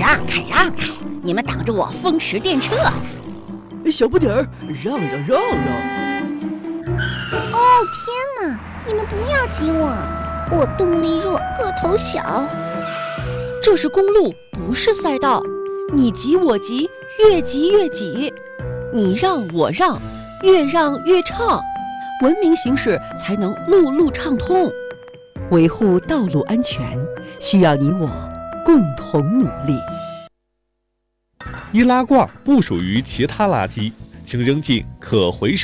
让开让开，你们挡着我风驰电掣呢！ 小不点儿，让！ 哦天哪，你们不要挤我动力弱，个头小。 这是公路，不是赛道，你挤我挤，越挤越挤，你让我让，越让越畅，文明行驶才能路路畅通。维护道路安全，需要你我共同努力。 易拉罐不属于其他垃圾，请扔进可回收